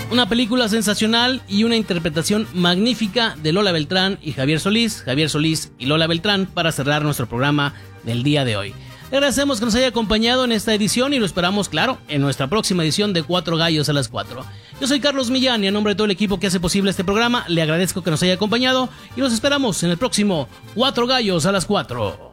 Una película sensacional y una interpretación magnífica de Lola Beltrán y Javier Solís y Lola Beltrán para cerrar nuestro programa del día de hoy. Le agradecemos que nos haya acompañado en esta edición y lo esperamos, claro, en nuestra próxima edición de Cuatro Gallos a las 4. Yo soy Carlos Millán y en nombre de todo el equipo que hace posible este programa, le agradezco que nos haya acompañado y los esperamos en el próximo Cuatro Gallos a las 4.